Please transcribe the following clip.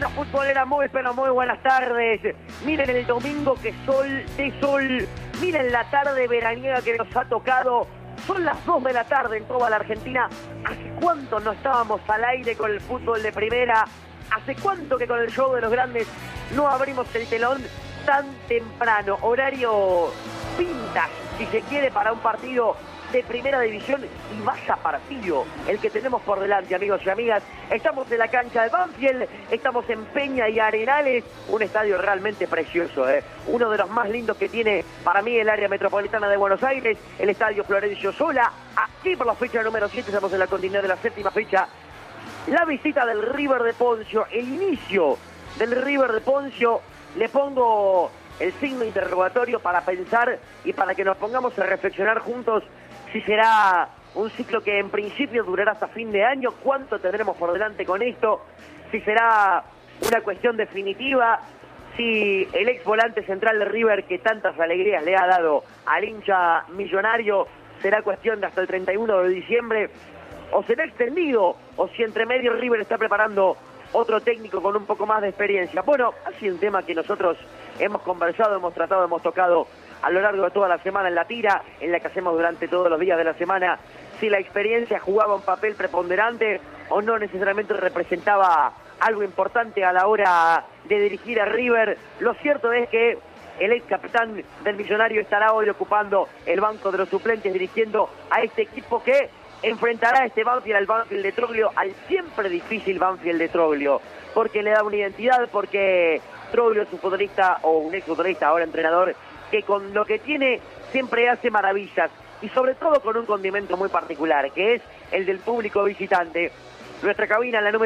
Onda futbolera, muy pero muy buenas tardes. Miren el domingo que sol de sol. Miren la tarde veraniega que nos ha tocado. Son las 2 de la tarde en toda la Argentina. ¿Hace cuánto no estábamos al aire con el fútbol de primera? ¿Hace cuánto que con el show de los grandes no abrimos el telón tan temprano? Horario vintage, si se quiere, para un partido de primera división, y vaya partido el que tenemos por delante, amigos y amigas. Estamos en la cancha de Banfield, estamos en Peña y Arenales, un estadio realmente precioso, uno de los más lindos que tiene para mí el área metropolitana de Buenos Aires, el estadio Florencio Sola. Aquí por la fecha número 7, estamos en la continuidad de la séptima fecha. La visita del River de Poncio, el inicio del River de Poncio. Le pongo el signo interrogatorio para pensar y para que nos pongamos a reflexionar juntos si será un ciclo que en principio durará hasta fin de año, cuánto tendremos por delante con esto, si será una cuestión definitiva, si el ex volante central de River que tantas alegrías le ha dado al hincha millonario será cuestión de hasta el 31 de diciembre, o será extendido, o si entre medio River está preparando otro técnico con un poco más de experiencia. Bueno, ha sido un tema que nosotros hemos conversado, hemos tratado, hemos tocado a lo largo de toda la semana en la tira, en la que hacemos durante todos los días de la semana, si la experiencia jugaba un papel preponderante o no necesariamente representaba algo importante a la hora de dirigir a River. Lo cierto es que el ex capitán del Millonario estará hoy ocupando el banco de los suplentes, dirigiendo a este equipo que enfrentará a este Banfield, al Banfield de Troglio, al siempre difícil Banfield de Troglio, porque le da una identidad, porque Troglio es un futbolista, o un ex futbolista, ahora entrenador, que con lo que tiene siempre hace maravillas, y sobre todo con un condimento muy particular, que es el del público visitante. Nuestra cabina, la número